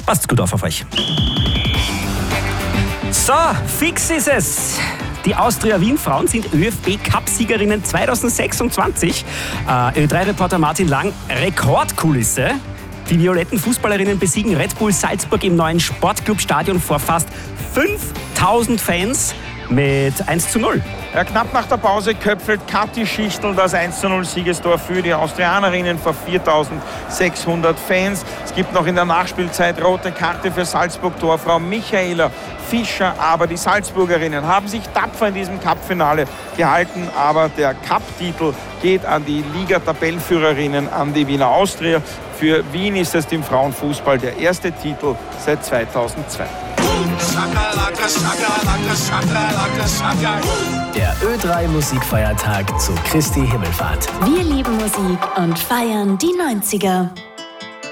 Passt gut auf euch. So, fix ist es. Die Austria Wien Frauen sind ÖFB-Cup-Siegerinnen 2026. Ö3-Reporter Martin Lang, Rekordkulisse. Die violetten Fußballerinnen besiegen Red Bull Salzburg im neuen Sportclub-Stadion vor fast 5000 Fans mit 1:0. Ja, knapp nach der Pause köpfelt Kathi Schichtl das 1:0-Siegestor für die Austrianerinnen vor 4600 Fans. Es gibt noch in der Nachspielzeit rote Karte für Salzburg-Torfrau Michaela Fischer. Aber die Salzburgerinnen haben sich tapfer in diesem Cup-Finale gehalten. Aber der Cup-Titel geht an die Liga-Tabellenführerinnen, an die Wiener Austria. Für Wien ist es im Frauenfußball der erste Titel seit 2002. Der Ö3-Musikfeiertag zu Christi Himmelfahrt. Wir lieben Musik und feiern die 90er.